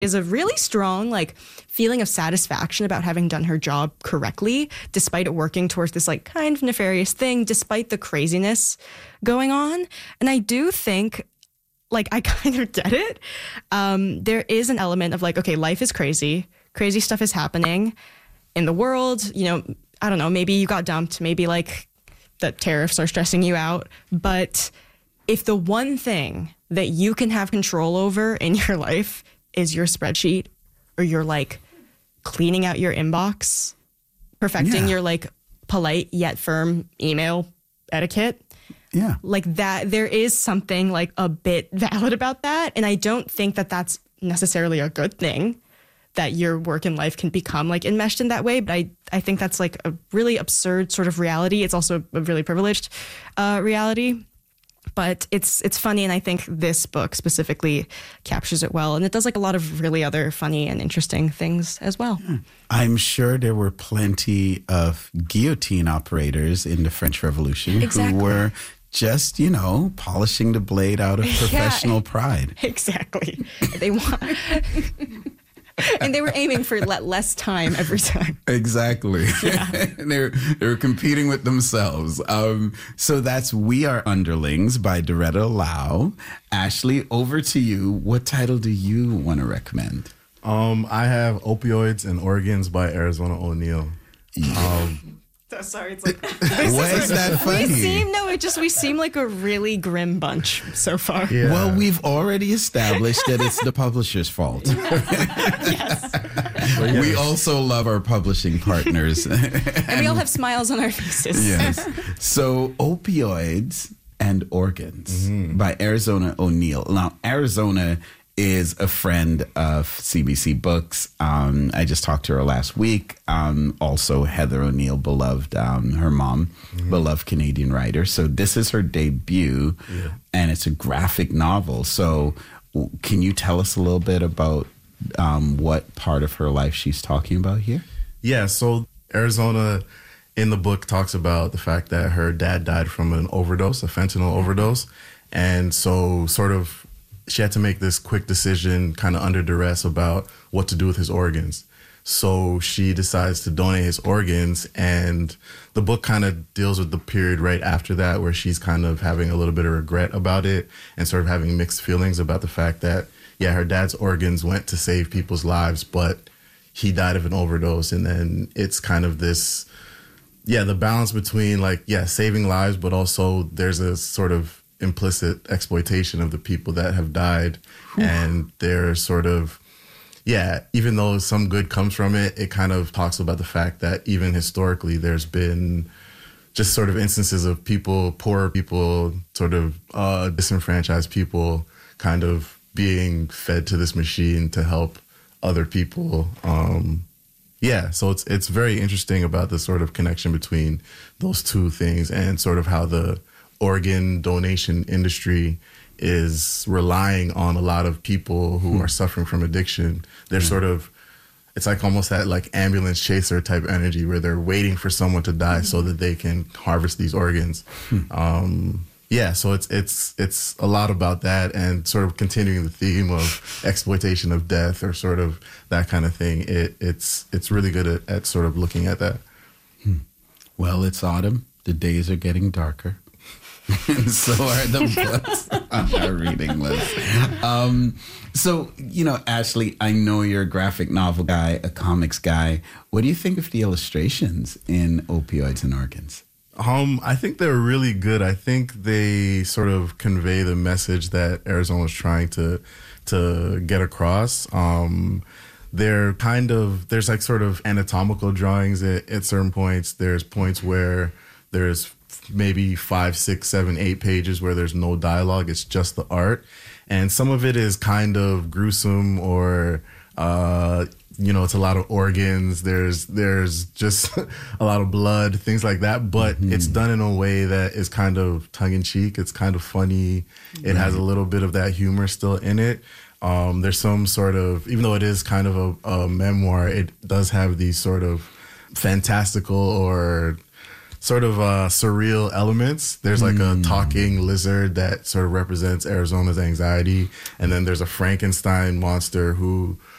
is a really strong, like, feeling of satisfaction about having done her job correctly, despite it working towards this, like, kind of nefarious thing, despite the craziness going on. And I do think, like, I kind of get it. There is an element of, like, okay, life is crazy. Crazy stuff is happening in the world. You know, I don't know, maybe you got dumped. Maybe, like, the tariffs are stressing you out. But if the one thing that you can have control over in your life is your spreadsheet, or you're, like, cleaning out your inbox, perfecting your, like, polite yet firm email etiquette. Yeah. Like that, there is something, like, a bit valid about that. And I don't think that that's necessarily a good thing, that your work and life can become, like, enmeshed in that way. But I think that's, like, a really absurd sort of reality. It's also a really privileged reality. But it's funny, and I think this book specifically captures it well. And it does, like, a lot of really other funny and interesting things as well. I'm sure there were plenty of guillotine operators in the French Revolution who were just, you know, polishing the blade out of professional pride. Exactly. They want... And they were aiming for less time every time. Exactly. Yeah. they were competing with themselves. So that's We Are Underlings by Doretta Lau. Ashley, over to you. What title do you want to recommend? I have Opioids and Organs by Arizona O'Neal. Sorry, it's like... Why is that funny? We seem like a really grim bunch so far. Yeah. Well, we've already established that it's the publisher's fault. Yes. We also love our publishing partners. And we all have smiles on our faces. Yes. So, Opioids and Organs by Arizona O'Neal. Now, Arizona is a friend of CBC Books. I just talked to her last week. Also, Heather O'Neal, beloved, her mom, beloved Canadian writer. So this is her debut, and it's a graphic novel. So can you tell us a little bit about what part of her life she's talking about here? Yeah, so Arizona in the book talks about the fact that her dad died from an overdose, a fentanyl overdose. And so sort of she had to make this quick decision kind of under duress about what to do with his organs. So she decides to donate his organs, and the book kind of deals with the period right after that where she's kind of having a little bit of regret about it and sort of having mixed feelings about the fact that, yeah, her dad's organs went to save people's lives, but he died of an overdose. And then it's kind of this, the balance between, like, saving lives, but also there's a sort of implicit exploitation of the people that have died. And they're sort of, even though some good comes from it, it kind of talks about the fact that even historically there's been just sort of instances of people, poor people, sort of disenfranchised people kind of being fed to this machine to help other people. So it's very interesting about the sort of connection between those two things and sort of how the organ donation industry is relying on a lot of people who are suffering from addiction. They're sort of, it's like almost that, like, ambulance chaser type energy where they're waiting for someone to die so that they can harvest these organs. So it's a lot about that and sort of continuing the theme of exploitation of death or sort of that kind of thing. It's really good at sort of looking at that. Well, it's autumn. The days are getting darker. And so are the books on our reading list. So, you know, Ashley, I know you're a graphic novel guy, a comics guy. What do you think of the illustrations in Opioids and Organs? I think they're really good. I think they sort of convey the message that Arizona was trying to get across. They're kind of, there's like sort of anatomical drawings at certain points. There's points where there's maybe 5, 6, 7, 8 pages where there's no dialogue. It's just the art. And some of it is kind of gruesome or, it's a lot of organs. There's just a lot of blood, things like that. But it's done in a way that is kind of tongue in cheek. It's kind of funny. It has a little bit of that humor still in it. There's some sort of, even though it is kind of a memoir, it does have these sort of fantastical or sort of surreal elements. There's like a talking lizard that sort of represents Arizona's anxiety, and then there's a Frankenstein monster who